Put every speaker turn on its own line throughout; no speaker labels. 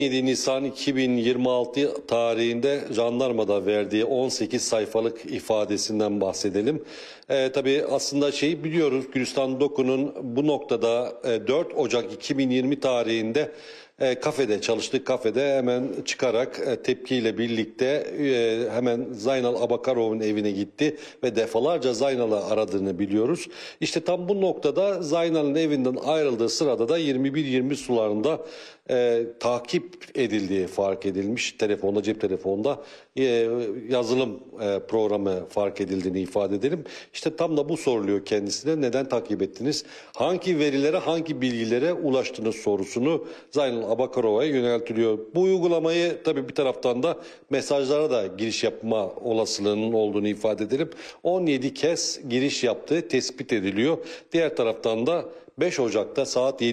17 Nisan 2026 tarihinde jandarmada verdiği 18 sayfalık ifadesinden bahsedelim. Tabii aslında şeyi biliyoruz, Gülistan Doku'nun bu noktada 4 Ocak 2020 tarihinde kafede çalıştığı kafede hemen çıkarak tepkiyle birlikte hemen Zaynal Abakarov'un evine gitti ve defalarca Zaynal'ı aradığını biliyoruz. İşte tam bu noktada Zaynal'ın evinden ayrıldığı sırada da 21-20 sularında takip edildiği fark edilmiş. Telefonda, cep telefonda yazılım programı fark edildiğini ifade edelim. İşte tam da bu soruluyor kendisine. Neden takip ettiniz? Hangi verilere, hangi bilgilere ulaştınız sorusunu Zaynal Abakarov'a yöneltiliyor. Bu uygulamayı tabii bir taraftan da mesajlara da giriş yapma olasılığının olduğunu ifade edelim. 17 kez giriş yaptığı tespit ediliyor. Diğer taraftan da 5 Ocak'ta saat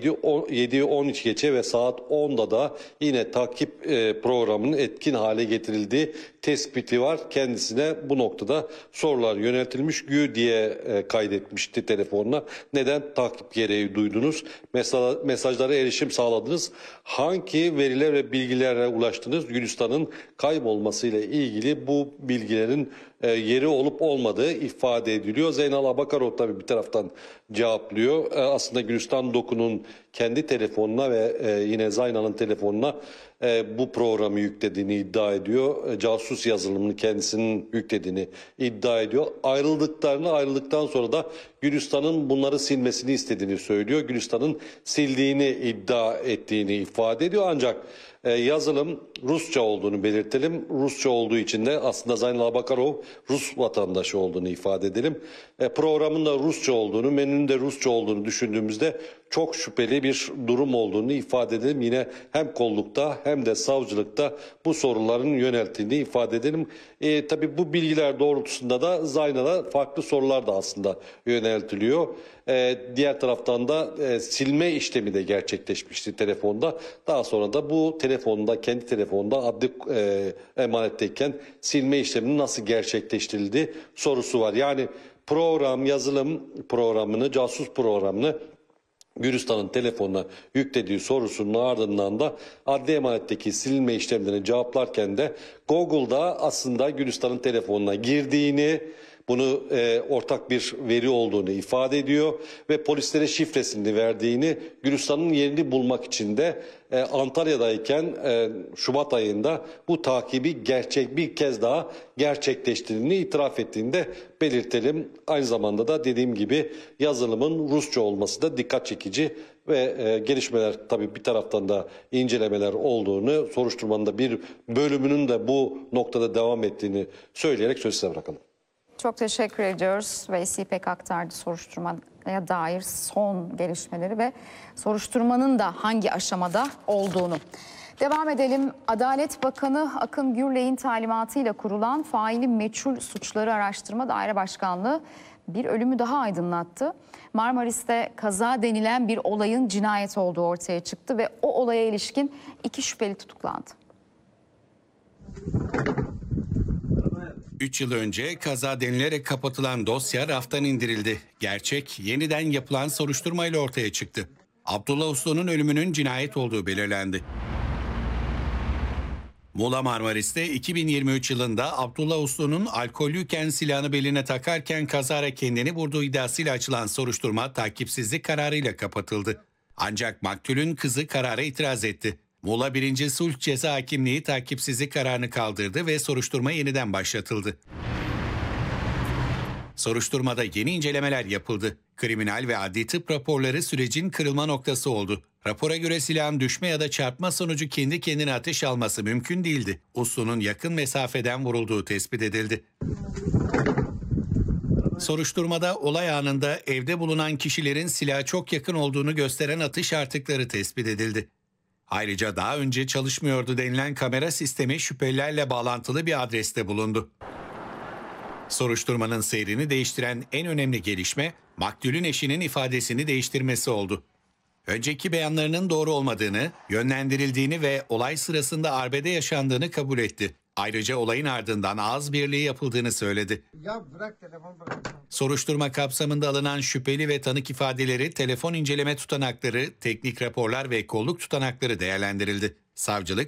7:13 geçe ve saat 10'da da yine takip programının etkin hale getirildiği tespiti var. Kendisine bu noktada sorular yöneltilmiş. Gü diye kaydetmişti telefonuna. Neden takip gereği duydunuz? Mesajlara erişim sağladınız. Hangi veriler ve bilgilere ulaştınız? Gülistan'ın kaybolmasıyla ilgili bu bilgilerin yeri olup olmadığı ifade ediliyor. Zaynal Abakarov tabii bir taraftan cevaplıyor. Aslında Gülistan Doku'nun kendi telefonuna ve yine Zaynal'ın telefonuna bu programı yüklediğini iddia ediyor. Casus yazılımını kendisinin yüklediğini iddia ediyor. Ayrıldıktan sonra da Gülistan'ın bunları silmesini istediğini söylüyor. Gülistan'ın sildiğini iddia ettiğini ifade ediyor. Ancak yazılım Rusça olduğunu belirtelim. Rusça olduğu için de aslında Zaynal Abakarov Rus vatandaşı olduğunu ifade edelim. Programın da Rusça olduğunu, menünün de Rusça olduğunu düşündüğümüzde çok şüpheli bir durum olduğunu ifade edelim. Yine hem kollukta hem de savcılıkta bu soruların yöneltildiğini ifade edelim. Tabii bu bilgiler doğrultusunda da Zaynal'a farklı sorular da aslında yöneltiliyor. Diğer taraftan da silme işlemi de gerçekleşmişti telefonda. Daha sonra da bu telefonda, kendi telefonda adli emanetteyken silme işleminin nasıl gerçekleştirildiği sorusu var. Yani yazılım programını, casus programını Gülistan'ın telefonuna yüklediği sorusunun ardından da adli emanetteki silinme işlemlerini cevaplarken de Google'da aslında Gülistan'ın telefonuna girdiğini, bunu ortak bir veri olduğunu ifade ediyor ve polislere şifresini verdiğini, Gülistan'ın yerini bulmak için de Antalya'dayken Şubat ayında bu takibi bir kez daha gerçekleştirdiğini itiraf ettiğini de belirtelim. Aynı zamanda da dediğim gibi yazılımın Rusça olması da dikkat çekici ve gelişmeler, tabii bir taraftan da incelemeler olduğunu, soruşturmanın da bir bölümünün de bu noktada devam ettiğini söyleyerek söz size bırakalım.
Çok teşekkür ediyoruz. Veysi İpek aktardı soruşturmaya dair son gelişmeleri ve soruşturmanın da hangi aşamada olduğunu. Devam edelim. Adalet Bakanı Akın Gürley'in talimatıyla kurulan faili meçhul suçları araştırma daire başkanlığı bir ölümü daha aydınlattı. Marmaris'te kaza denilen bir olayın cinayet olduğu ortaya çıktı ve o olaya ilişkin 2 şüpheli tutuklandı.
3 yıl önce kaza denilerek kapatılan dosya raftan indirildi. Gerçek yeniden yapılan soruşturmayla ortaya çıktı. Abdullah Uslu'nun ölümünün cinayet olduğu belirlendi. Muğla Marmaris'te 2023 yılında Abdullah Uslu'nun alkollüyken silahını beline takarken kazara kendini vurduğu iddiasıyla açılan soruşturma takipsizlik kararıyla kapatıldı. Ancak maktulün kızı karara itiraz etti. Muğla 1. Sulh Ceza Hakimliği takipsizlik kararını kaldırdı ve soruşturma yeniden başlatıldı. Soruşturmada yeni incelemeler yapıldı. Kriminal ve adli tıp raporları sürecin kırılma noktası oldu. Rapora göre silahın düşme ya da çarpma sonucu kendi kendine ateş alması mümkün değildi. Uslu'nun yakın mesafeden vurulduğu tespit edildi. Soruşturmada olay anında evde bulunan kişilerin silaha çok yakın olduğunu gösteren atış artıkları tespit edildi. Ayrıca daha önce çalışmıyordu denilen kamera sistemi şüphelilerle bağlantılı bir adreste bulundu. Soruşturmanın seyrini değiştiren en önemli gelişme, maktulün eşinin ifadesini değiştirmesi oldu. Önceki beyanlarının doğru olmadığını, yönlendirildiğini ve olay sırasında arbede yaşandığını kabul etti. Ayrıca olayın ardından ağız birliği yapıldığını söyledi. Soruşturma kapsamında alınan şüpheli ve tanık ifadeleri, telefon inceleme tutanakları, teknik raporlar ve kolluk tutanakları değerlendirildi. Savcılık